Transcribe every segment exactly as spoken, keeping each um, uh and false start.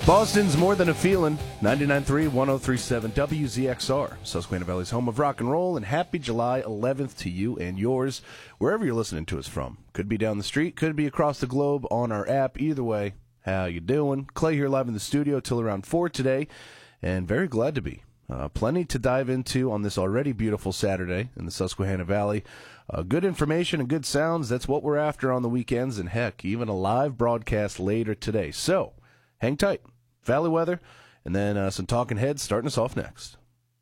Boston's More Than a Feeling, ninety-nine point three, one oh three point seven W Z X R, Susquehanna Valley's home of rock and roll, and happy July eleventh to you and yours, wherever you're listening to us from. Could be down the street, could be across the globe on our app. Either way, how you doing? Clay here live in the studio till around four today, and very glad to be. Uh, plenty to dive into on this already beautiful Saturday in the Susquehanna Valley. Uh, good information and good sounds, that's what we're after on the weekends, and heck, even a live broadcast later today. So, hang tight. Valley weather, and then uh, some talking heads starting us off next.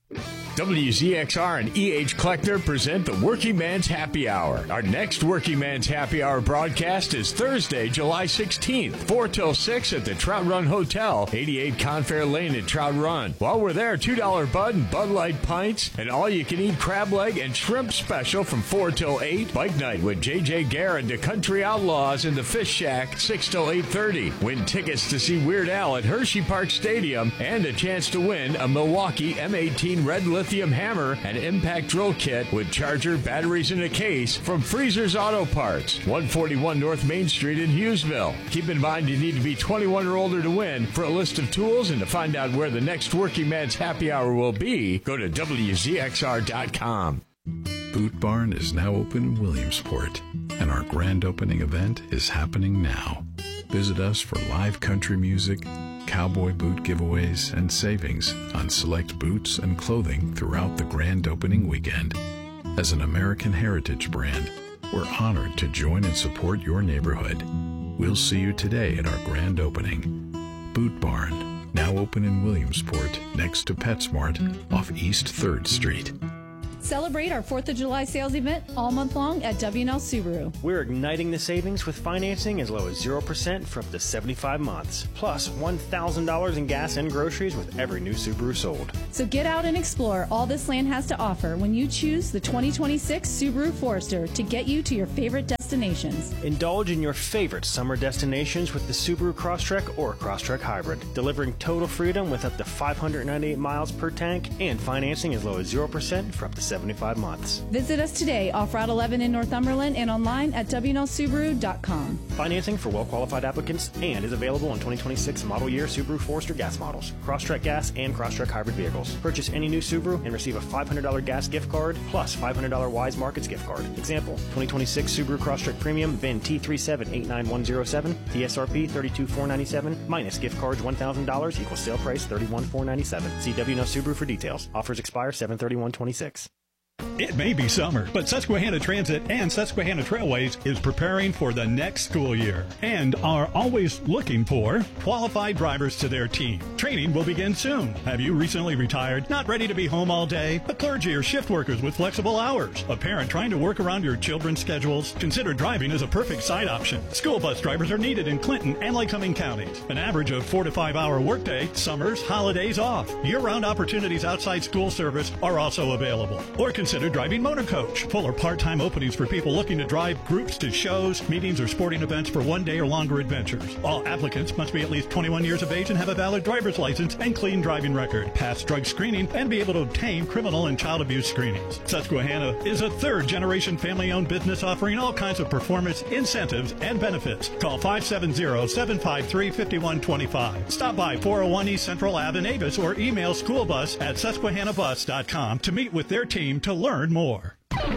W Z X R and E H Kleckner present the Working Man's Happy Hour. Our next Working Man's Happy Hour broadcast is Thursday, July sixteenth, four till six at the Trout Run Hotel, eighty-eight Confair Lane at Trout Run. While we're there, two dollar Bud and Bud Light pints, and all-you-can-eat crab leg and shrimp special from four till eight. Bike night with J J Gare and the Country Outlaws in the Fish Shack, six till eight thirty. Win tickets to see Weird Al at Hershey Park Stadium, and a chance to win a Milwaukee M eighteen Red Lithium Hammer and Impact Drill Kit with charger, batteries, and a case from Freezer's Auto Parts, one forty-one North Main Street in Hughesville. Keep in mind you need to be twenty-one or older to win. For a list of tools and to find out where the next Working Man's Happy Hour will be, go to W Z X R dot com. Boot Barn is now open in Williamsport, and our grand opening event is happening now. Visit us for live country music, cowboy boot giveaways, and savings on select boots and clothing throughout the grand opening weekend. As an American heritage brand, we're honored to join and support your neighborhood. We'll see you today at our grand opening. Boot Barn, now open in Williamsport, next to PetSmart off East third Street. Celebrate our fourth of July sales event all month long at W and L Subaru. We're igniting the savings with financing as low as zero percent for up to seventy-five months, plus one thousand dollars in gas and groceries with every new Subaru sold. So get out and explore all this land has to offer when you choose the twenty twenty-six Subaru Forester to get you to your favorite destinations. Indulge in your favorite summer destinations with the Subaru Crosstrek or Crosstrek Hybrid, delivering total freedom with up to five hundred ninety-eight miles per tank and financing as low as zero percent for up to seventy-five months. Visit us today off Route eleven in Northumberland and online at W N L Subaru dot com. Financing for well-qualified applicants and is available on twenty twenty-six model year Subaru Forester gas models, Crosstrek gas, and Crosstrek hybrid vehicles. Purchase any new Subaru and receive a five hundred dollars gas gift card plus five hundred dollars Wise Markets gift card. Example, twenty twenty-six Subaru Crosstrek Premium, V I N T three seven eight nine one zero seven, T S R P thirty-two thousand four hundred ninety-seven dollars, minus gift cards one thousand dollars equals sale price thirty-one thousand four hundred ninety-seven dollars. See W N L Subaru for details. Offers expire seven thirty-one twenty-six. It may be summer, but Susquehanna Transit and Susquehanna Trailways is preparing for the next school year and are always looking for qualified drivers to their team. Training will begin soon. Have you recently retired, not ready to be home all day? A clergy or shift workers with flexible hours? A parent trying to work around your children's schedules? Consider driving as a perfect side option. School bus drivers are needed in Clinton and Lycoming counties. An average of four to five hour workday, summers, holidays off. Year-round opportunities outside school service are also available. Or consider Consider driving motor coach. Full or part-time openings for people looking to drive groups to shows, meetings, or sporting events for one day or longer adventures. All applicants must be at least twenty-one years of age and have a valid driver's license and clean driving record, pass drug screening, and be able to obtain criminal and child abuse screenings. Susquehanna is a third-generation family-owned business offering all kinds of performance, incentives, and benefits. Call five seven zero, seven five three, five one two five. Stop by four oh one East Central Avenue in Avis or email schoolbus at susquehanna bus dot com to meet with their team to learn more.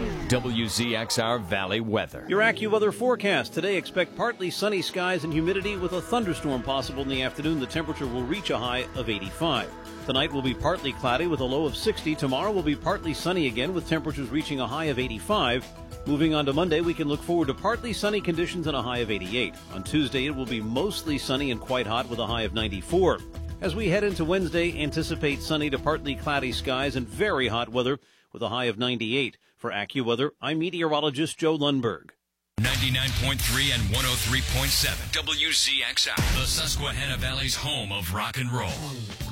W Z X R Valley weather. Your AccuWeather forecast. Today, expect partly sunny skies and humidity with a thunderstorm possible in the afternoon. The temperature will reach a high of eighty-five. Tonight will be partly cloudy with a low of sixty. Tomorrow will be partly sunny again with temperatures reaching a high of eighty-five. Moving on to Monday, we can look forward to partly sunny conditions and a high of eighty-eight. On Tuesday, it will be mostly sunny and quite hot with a high of ninety-four. As we head into Wednesday, anticipate sunny to partly cloudy skies and very hot weather with a high of ninety-eight. For AccuWeather, I'm meteorologist Joe Lundberg. ninety-nine point three and one oh three point seven W Z X R, the Susquehanna Valley's home of rock and roll.